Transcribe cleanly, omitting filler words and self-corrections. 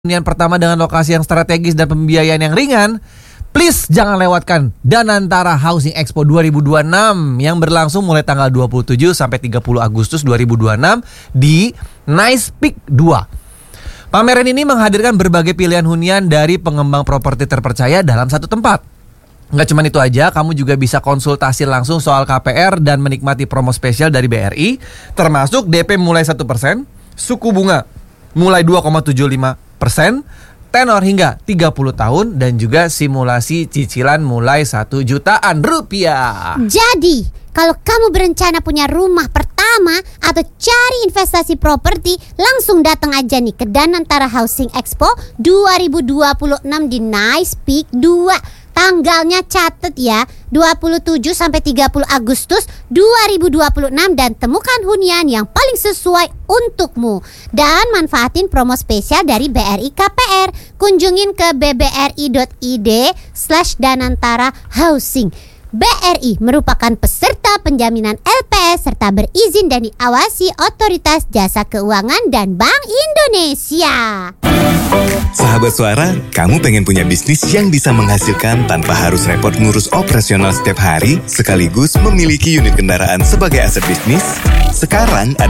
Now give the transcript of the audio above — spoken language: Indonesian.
hunian pertama dengan lokasi yang strategis dan pembiayaan yang ringan, please jangan lewatkan Danantara Housing Expo 2026 yang berlangsung mulai tanggal 27 sampai 30 Agustus 2026 di Nice Peak 2. Pameran ini menghadirkan berbagai pilihan hunian dari pengembang properti terpercaya dalam satu tempat. Nggak cuma itu aja, kamu juga bisa konsultasi langsung soal KPR dan menikmati promo spesial dari BRI, termasuk DP mulai 1%, suku bunga mulai 2,75%, tenor hingga 30 tahun, dan juga simulasi cicilan mulai 1 jutaan rupiah. Jadi, kalau kamu berencana punya rumah pertama atau cari investasi properti, langsung datang aja nih ke Danantara Housing Expo 2026 di Nice Peak 2. Tanggalnya catet ya, 27 sampai 30 Agustus 2026, dan temukan hunian yang paling sesuai untukmu. Dan manfaatin promo spesial dari BRI KPR. Kunjungin ke bbri.id/Danantara Housing. BRI merupakan peserta penjaminan LPS serta berizin dan diawasi Otoritas Jasa Keuangan dan Bank Indonesia. Sahabat Suara, kamu pengen punya bisnis yang bisa menghasilkan tanpa harus repot ngurus operasional setiap hari, sekaligus memiliki unit kendaraan sebagai aset bisnis? Sekarang ada